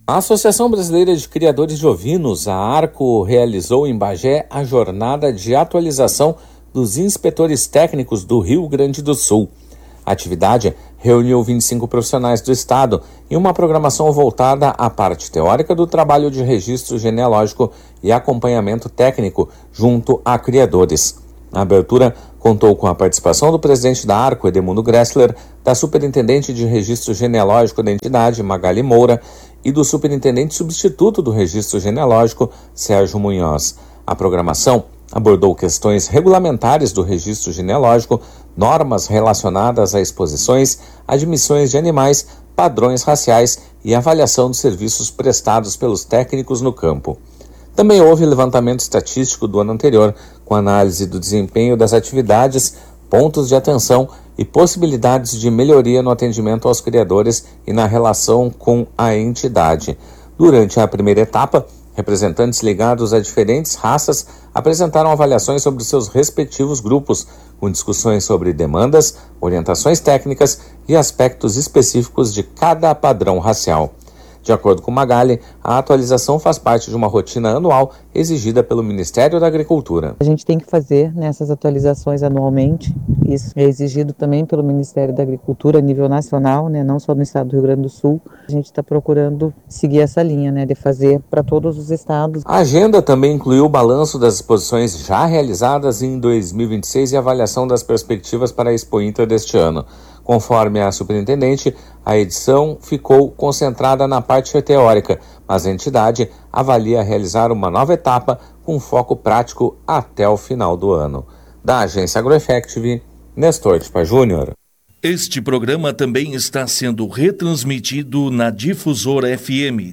A Associação Brasileira de Criadores de Ovinos, a ARCO, realizou em Bagé a jornada de atualização dos inspetores técnicos do Rio Grande do Sul. A atividade reuniu 25 profissionais do estado em uma programação voltada à parte teórica do trabalho de registro genealógico e acompanhamento técnico junto a criadores. A abertura contou com a participação do presidente da ARCO, Edemundo Gressler, da superintendente de registro genealógico da entidade, Magali Moura, e do superintendente substituto do registro genealógico, Sérgio Munhoz. A programação abordou questões regulamentares do registro genealógico, normas relacionadas a exposições, admissões de animais, padrões raciais e avaliação dos serviços prestados pelos técnicos no campo. Também houve levantamento estatístico do ano anterior, com análise do desempenho das atividades, pontos de atenção e possibilidades de melhoria no atendimento aos criadores e na relação com a entidade. Durante a primeira etapa, representantes ligados a diferentes raças apresentaram avaliações sobre seus respectivos grupos, com discussões sobre demandas, orientações técnicas e aspectos específicos de cada padrão racial. De acordo com Magali, a atualização faz parte de uma rotina anual exigida pelo Ministério da Agricultura. A gente tem que fazer nessas atualizações anualmente. Isso é exigido também pelo Ministério da Agricultura a nível nacional, não só no estado do Rio Grande do Sul. A gente está procurando seguir essa linha, de fazer para todos os estados. A agenda também incluiu o balanço das exposições já realizadas em 2026 e avaliação das perspectivas para a Expo Inter deste ano. Conforme a superintendente, a edição ficou concentrada na parte teórica, mas a entidade avalia realizar uma nova etapa com foco prático até o final do ano. Da agência AgroEffective, Nestor Tipa Júnior. Este programa também está sendo retransmitido na Difusora FM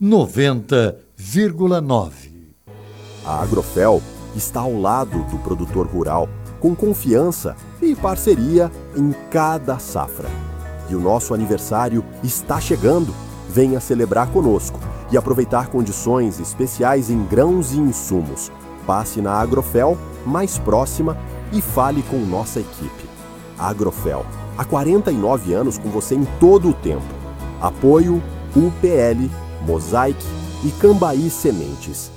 90,9. A Agrofel está ao lado do produtor rural, com confiança e parceria em cada safra. E o nosso aniversário está chegando. Venha celebrar conosco e aproveitar condições especiais em grãos e insumos. Passe na Agrofel mais próxima e fale com nossa equipe. Agrofel, há 49 anos com você em todo o tempo. Apoio UPL, Mosaic e Cambaí Sementes.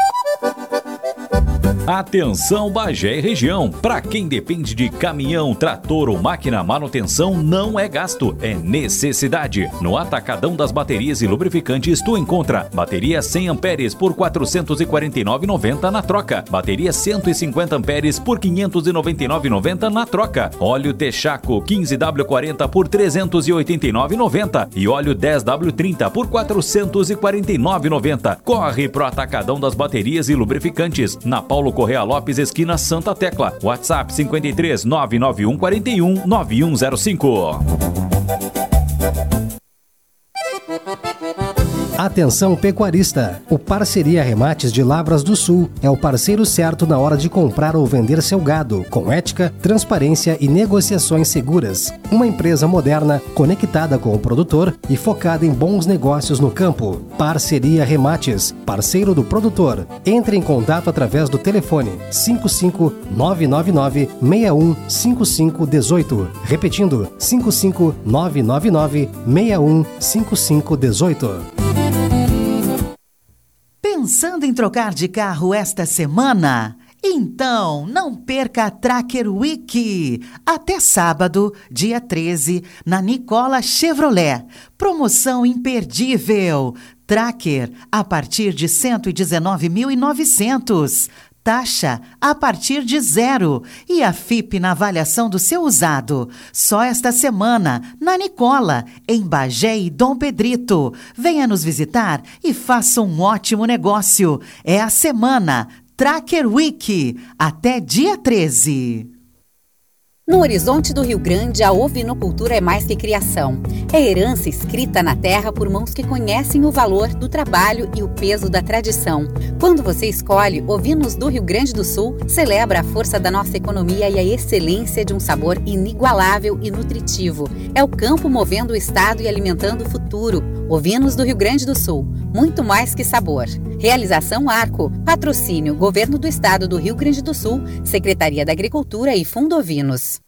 Atenção Bagé e região, para quem depende de caminhão, trator ou máquina, manutenção não é gasto, é necessidade. No Atacadão das Baterias e Lubrificantes tu encontra bateria 100 amperes por R$ 449,90 na troca, bateria 150 amperes por R$ 599,90 na troca, óleo Texaco 15W40 por R$ 389,90 e óleo 10W30 por R$ 449,90. Corre pro Atacadão das Baterias e Lubrificantes, na Paulo Correia Lopes, esquina Santa Tecla. WhatsApp 53 991 41 9105. Atenção pecuarista, o Parceria Remates de Lavras do Sul é o parceiro certo na hora de comprar ou vender seu gado, com ética, transparência e negociações seguras. Uma empresa moderna, conectada com o produtor e focada em bons negócios no campo. Parceria Remates, parceiro do produtor. Entre em contato através do telefone 55999 615518. Repetindo, 55999 615518. Pensando em trocar de carro esta semana? Então, não perca a Tracker Week. Até sábado, dia 13, na Nicola Chevrolet. Promoção imperdível. Tracker a partir de R$ 119.900. Taxa a partir de 0 e a FIP na avaliação do seu usado. Só esta semana, na Nicola, em Bagé e Dom Pedrito. Venha nos visitar e faça um ótimo negócio. É a semana Tracker Week, até dia 13. No horizonte do Rio Grande, a ovinocultura é mais que criação. É herança escrita na terra por mãos que conhecem o valor do trabalho e o peso da tradição. Quando você escolhe Ovinos do Rio Grande do Sul, celebra a força da nossa economia e a excelência de um sabor inigualável e nutritivo. É o campo movendo o estado e alimentando o futuro. Ovinos do Rio Grande do Sul, muito mais que sabor. Realização Arco, patrocínio Governo do Estado do Rio Grande do Sul, Secretaria da Agricultura e Fundo Ovinos.